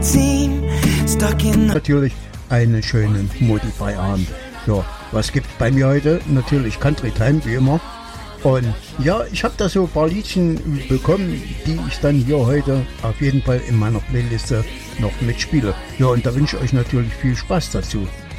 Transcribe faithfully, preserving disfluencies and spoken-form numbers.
Natürlich einen schönen Modify-Abend. Ja, was gibt's bei mir heute? Natürlich Country Time, wie immer. Und ja, ich habe da so ein paar Liedchen bekommen, die ich dann hier heute auf jeden Fall in meiner Playliste noch mitspiele. Ja, und da wünsche ich euch natürlich viel Spaß dazu.